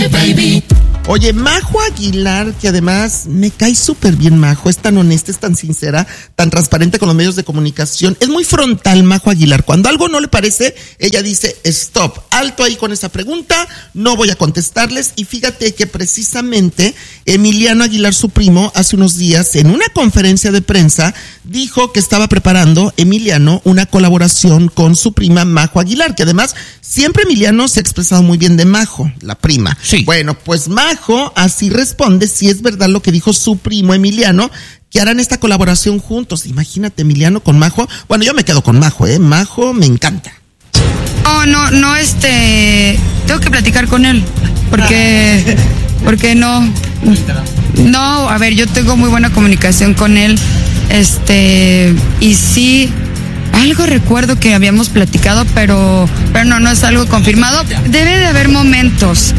baby. Oye, Majo Aguilar, que además me cae súper bien Majo, es tan honesta, es tan sincera, tan transparente con los medios de comunicación, es muy frontal Majo Aguilar. Cuando algo no le parece, ella dice, stop, alto ahí con esa pregunta, no voy a contestarles. Y fíjate que precisamente Emiliano Aguilar, su primo, hace unos días en una conferencia de prensa, dijo que estaba preparando Emiliano una colaboración con su prima Majo Aguilar, que además siempre Emiliano se ha expresado muy bien de Majo, la prima. Sí. Bueno, pues Majo así responde si es verdad lo que dijo su primo Emiliano, que harán esta colaboración juntos. Imagínate Emiliano con Majo. Bueno, yo me quedo con Majo, Majo me encanta. No, tengo que platicar con él, porque no, a ver, yo tengo muy buena comunicación con él, y sí, algo recuerdo que habíamos platicado, pero no es algo confirmado. Debe de haber momentos,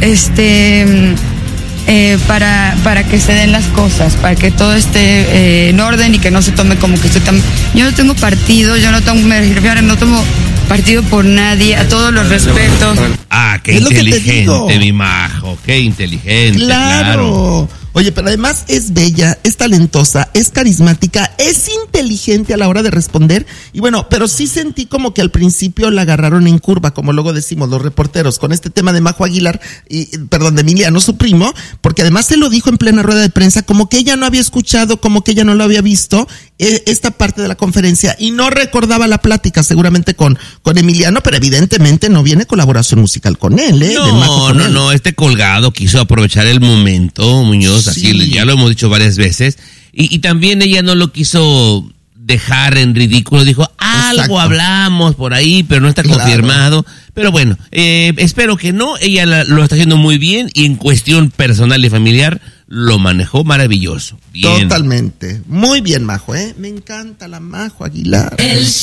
para que se den las cosas, para que todo esté en orden y que no se tome como que estoy tan... Yo no tengo partido, no tomo partido por nadie, a todos los respeto. Ah, qué inteligente, mi Majo, qué inteligente, claro. Oye, pero además es bella, es talentosa, es carismática, es inteligente a la hora de responder. Y bueno, pero sí sentí como que al principio la agarraron en curva, como luego decimos los reporteros, con este tema de Majo Aguilar, de Emiliano, su primo, porque además se lo dijo en plena rueda de prensa, como que ella no había escuchado, como que ella no lo había visto, esta parte de la conferencia, y no recordaba la plática seguramente con Emiliano, pero evidentemente no viene colaboración musical con él, No, este colgado quiso aprovechar el momento, Muñoz. Sí. Así ya lo hemos dicho varias veces, y también ella no lo quiso dejar en ridículo, dijo, algo Exacto. Hablamos por ahí, pero no está confirmado, pero bueno, espero que no, ella lo está haciendo muy bien, y en cuestión personal y familiar, lo manejó maravilloso. Bien. Totalmente, muy bien Majo, me encanta la Majo Aguilar.